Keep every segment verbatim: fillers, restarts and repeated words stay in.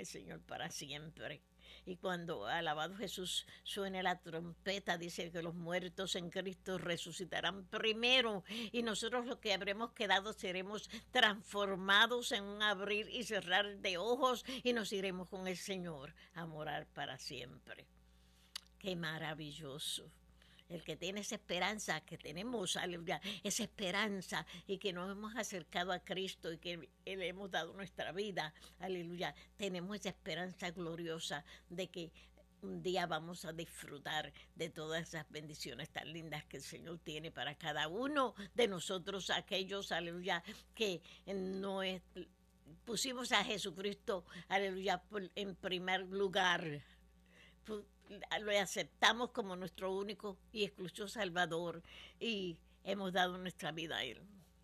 el Señor para siempre. Y cuando, alabado Jesús, suene la trompeta, dice que los muertos en Cristo resucitarán primero y nosotros los que habremos quedado seremos transformados en un abrir y cerrar de ojos y nos iremos con el Señor a morar para siempre. ¡Qué maravilloso! El que tiene esa esperanza, que tenemos, aleluya, esa esperanza y que nos hemos acercado a Cristo y que le hemos dado nuestra vida, aleluya, tenemos esa esperanza gloriosa de que un día vamos a disfrutar de todas esas bendiciones tan lindas que el Señor tiene para cada uno de nosotros, aquellos, aleluya, que no es, pusimos a Jesucristo, aleluya, en primer lugar. Lo aceptamos como nuestro único y exclusivo Salvador y hemos dado nuestra vida a Él.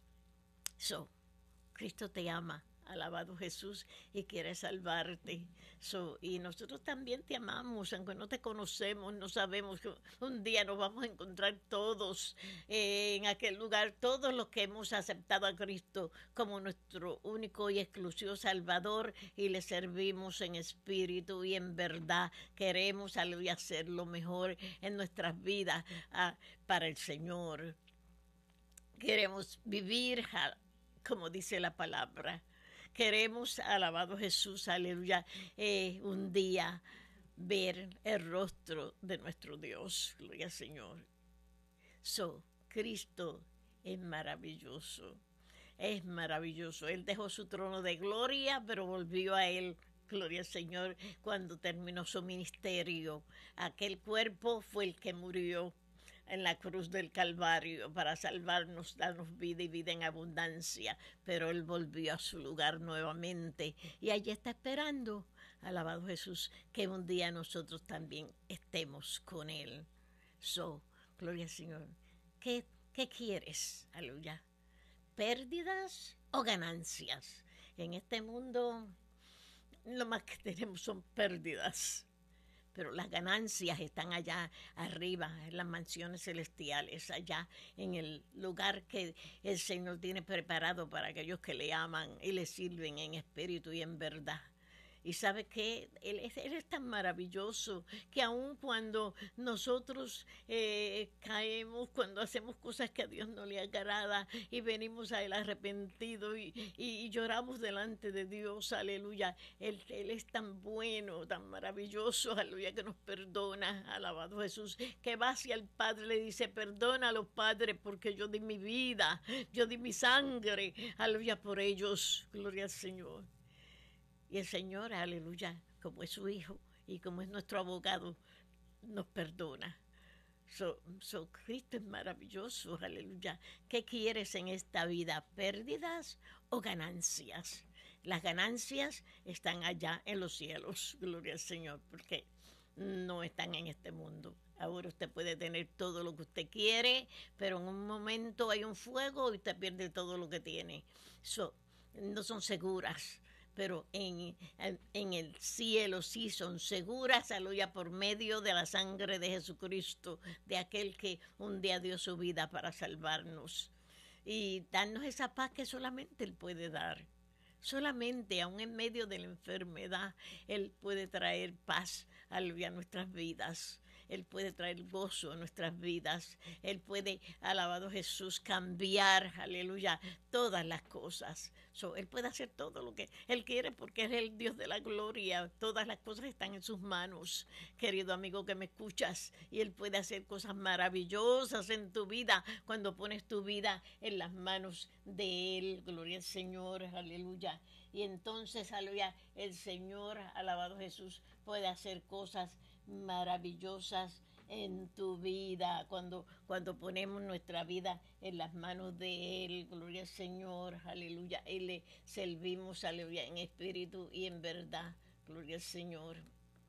So, Cristo te ama, alabado Jesús, y quiere salvarte. So, y nosotros también te amamos, aunque no te conocemos, no sabemos que un día nos vamos a encontrar todos eh, en aquel lugar, todos los que hemos aceptado a Cristo como nuestro único y exclusivo Salvador y le servimos en espíritu y en verdad. Queremos aleluya, hacer lo mejor en nuestras vidas ah, para el Señor. Queremos vivir como dice la palabra. Queremos, alabado Jesús, aleluya, eh, un día ver el rostro de nuestro Dios, gloria al Señor. So, Cristo es maravilloso, es maravilloso. Él dejó su trono de gloria, pero volvió a Él, gloria al Señor, cuando terminó su ministerio. Aquel cuerpo fue el que murió en la cruz del Calvario para salvarnos, darnos vida y vida en abundancia, pero Él volvió a su lugar nuevamente y allí está esperando, alabado Jesús, que un día nosotros también estemos con Él. So, gloria al Señor. ¿Qué, qué quieres? Aleluya. ¿Pérdidas o ganancias? En este mundo lo más que tenemos son pérdidas, pero las ganancias están allá arriba, en las mansiones celestiales, allá en el lugar que el Señor tiene preparado para aquellos que le aman y le sirven en espíritu y en verdad. Y sabe que él es, él es tan maravilloso que aun cuando nosotros eh, caemos, cuando hacemos cosas que a Dios no le agrada y venimos a Él arrepentidos y, y, y lloramos delante de Dios, aleluya, él, él es tan bueno, tan maravilloso, aleluya, que nos perdona, alabado Jesús, que va hacia el Padre y le dice, perdona a los padres porque yo di mi vida, yo di mi sangre, aleluya, por ellos, gloria al Señor. Y el Señor, aleluya, como es su Hijo y como es nuestro abogado, nos perdona. So, so, Cristo es maravilloso, aleluya. ¿Qué quieres en esta vida? ¿Pérdidas o ganancias? Las ganancias están allá en los cielos, gloria al Señor, porque no están en este mundo. Ahora usted puede tener todo lo que usted quiere, pero en un momento hay un fuego y usted pierde todo lo que tiene. So, no son seguras. Pero en, en, en el cielo sí son seguras, aleluya, por medio de la sangre de Jesucristo, de aquel que un día dio su vida para salvarnos y darnos esa paz que solamente Él puede dar. Solamente, aún en medio de la enfermedad, Él puede traer paz, aleluya, a nuestras vidas. Él puede traer gozo a nuestras vidas. Él puede, alabado Jesús, cambiar, aleluya, todas las cosas. So, él puede hacer todo lo que Él quiere porque Él es el Dios de la gloria. Todas las cosas están en sus manos, querido amigo que me escuchas. Y Él puede hacer cosas maravillosas en tu vida cuando pones tu vida en las manos de Él. Gloria al Señor, aleluya. Y entonces, aleluya, el Señor, alabado Jesús, puede hacer cosas maravillosas en tu vida cuando, cuando ponemos nuestra vida en las manos de Él. Gloria al Señor, aleluya. Y le servimos, aleluya, en espíritu y en verdad. Gloria al Señor.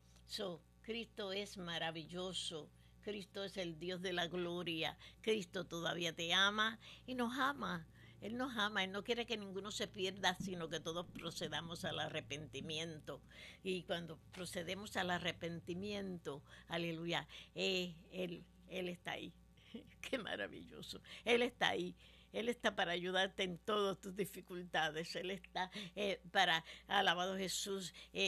So, Cristo es maravilloso. Cristo es el Dios de la gloria. Cristo todavía te ama y nos ama. Él nos ama, Él no quiere que ninguno se pierda, sino que todos procedamos al arrepentimiento. Y cuando procedemos al arrepentimiento, aleluya, eh, Él, Él está ahí. Qué maravilloso. Él está ahí. Él está para ayudarte en todas tus dificultades. Él está eh, para, alabado Jesús, eh,